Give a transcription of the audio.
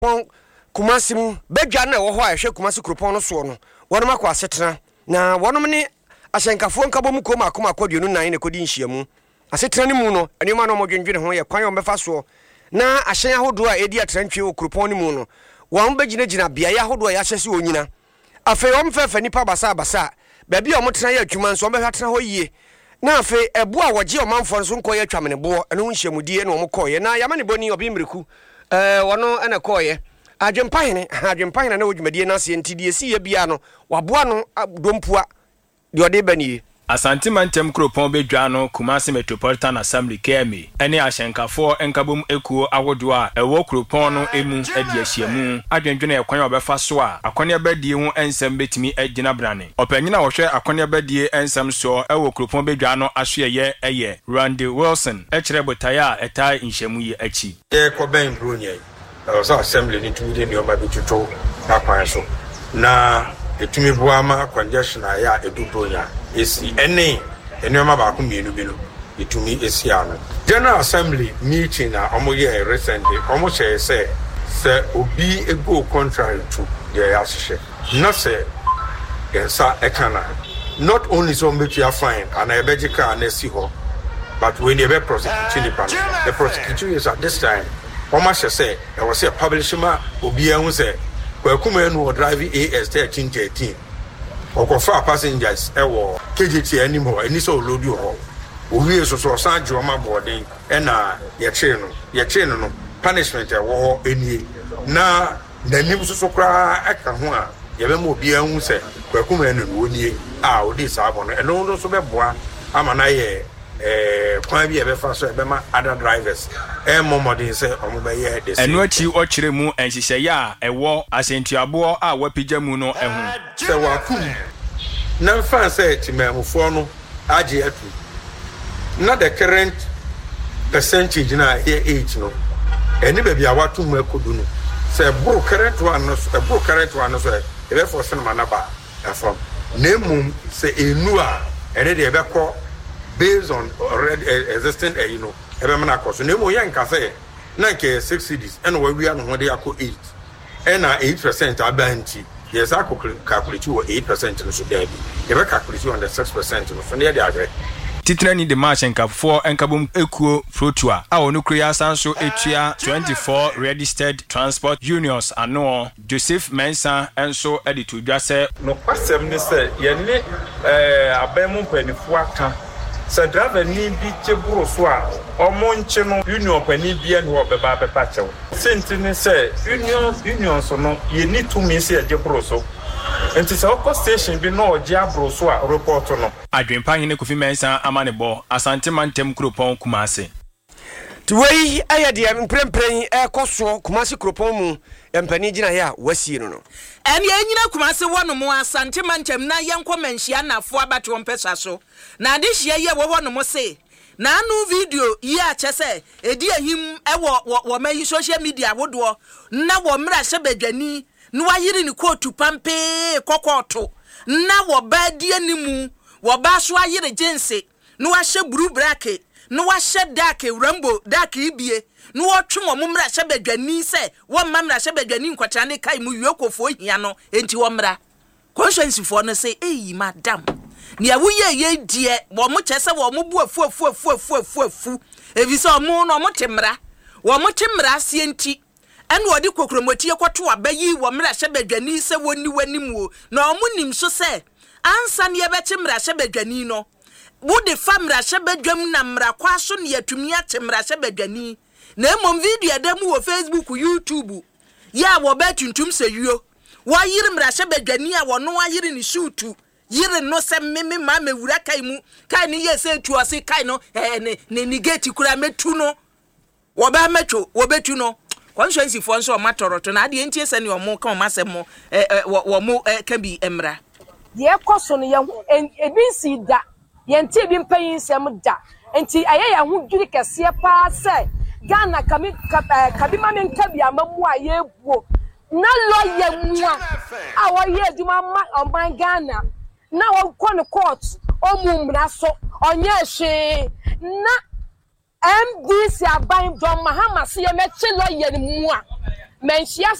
pon Kumasi mu bedwa na wo ho a hwe Kumasi kropon no so no wonom akọ asetena na wonom ne asenkafo nkabo mu koma akoma akọduonu nan ne kodi nhyiamu asetena ne mu no enema no modwendwene ho ye kwan ombefa so na ahyen ahodo a edi atrantwe wo kropon ne mu no won begina bia ya ahodo a ya hyese onyina afi won fefa nipa basa baabi a omotena ya adwuma nso ombehwa tena ho yie na afi ebo a woje omanfo nso nkoye twamene bo eno nhyiamudie na omkoye na yamane boni obi mreku wono ena koye adwempahene na wodwumadie na se ntidie si ye bia no waboa no dompua de ode banie Asante Mantem kropon bedwa no Kumasi Metropolitan Assembly KMA ene ahyenkafo enkabom ekuo awodo a ewo kropon no emu adi ahyiamu adwendwene ekwan obefa so a akone badie ho ensem betimi agina brane opanyina wohwe akone badie ensem so ewo kropon bedwa no ahweye eye Randy Wilson ekire botaya eta nhyiamu yi achi koben bronyai so assembly ni tumide ni oba betuto akwan so na etumi buama congestion aya eduponya esi enema ba ku mienu bi no etumi esi ano General Assembly meeting na omoye recently omo say obi ego contrary to the association na say yensa ekana not only so metia fine and ebejika na esi ho but when you be prosecuting the prosecution is at this time omo say there was a publisher obi ehun say Kwakuma no drive AS 1313 okofa passengers ewo KGT anymore ani so load you ho owie so sanjo ma boarding na ye chain no punishment ewo eni na nanim so kra aka ho a ye be mo bia hu se Kwakuma no woni a odi saabo no eno no so be boa ama na ye kwan bi ebe fa so ebe ma other drivers momodin say omobeye de eno achi o kire mu enhihye ya ewo asentuabo a wapija mu no ehu se wakum na fan say timamufo no age atu na the current percentage na here age no eni be bia watum akodu no se bro current one no so ebe for cinema na ba from nemum se enu a ene de ebe ko based on already existing ebemana cost no mo yanka say na ke 6 cities and we are no dey akọ 8 and 8% abanti yes I calculate you 8% no so there be you calculate you on the 6% no so near the agree Titrani de Machenka enkabum ekuo protua a onu kriya sanso etua 24 registered transport unions ano Joseph Mensa enso editu dwa se no kwasem ni se ye ne abemu panifo aka se driver ni bi cheburo so a omonche no union pani bia no obeba pepa chew senti ni se union so no ye ni to me se cheburo so enti se oko station bi no oje abro so a report no adwempa hene Kofi Mensa amanebo Asante Mantem kropon Kumasi tuwei ayade mprempren ekoso Kumasi kropon mu empani gina ya wasi no ene enyina Kumasi wono mu Asante Mantem na yenko manhia nafo abato mpesa so na de hia ye wono mu se na anu video yi a chese edi ahim wo mayi social media wodo na wo mra hye badwani no wayire ni kotu pampe kokoto na wo badie nimu wo ba so ayire jense no wahye buru brake no wahye dark rambo dark ibie no wotwe mo mra hye badwani se wo mamra hye badwani nkwatra ne kai mu wiekofo hia no enti wo mra conscience fo no se eyi madam ni awuye ye die wo mo chese wo mo bu afu evise omo no mo temra wo mo temra se enti ene wodi kokromotie kwato abayi wo mra hye badwani se woni wanim wo na omo nim so se ansa ne yebeti mra hye badwani no wo de famra hye badwam na mra kwaso ne yatumi ate mra hye badwani na emom video adamu wo Facebook YouTube ya wo betuntum se yuo wo yire mra hye badwani a wo no ayire ni shootu yire no se meme ma mewura kai mu kai ni yese tuose kai no ne gate kura metu no wo ba metu wo betu no conscience fo nso matoroto na ade entie se ne omo kan masem wo mo kan bi emra ye koso no ye ebinsi da ye ntie bi mpanyin sem da enti aye ya hu dwiri kese pa se Ghana kabi ma men kabi amamu a ye buo na lawyer mu a wo ye duma ma oman Ghana na wo kɔ court omumra so onye hwe na MDC aban John Mahama se ye mechi lawyer mu a menhyia